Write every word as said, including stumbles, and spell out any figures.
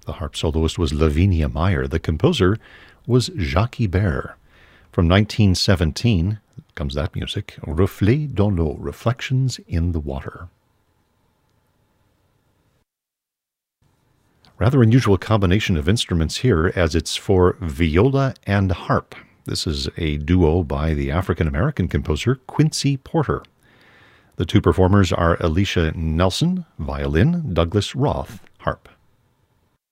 The harp soloist was Lavinia Meyer. The composer was Jacques Ibert. From nineteen seventeen comes that music, Reflets dans l'eau, Reflections in the Water. Rather unusual combination of instruments here, as it's for viola and harp. This is a duo by the African-American composer Quincy Porter. The two performers are Alicia Nelson, violin, Douglas Roth, harp.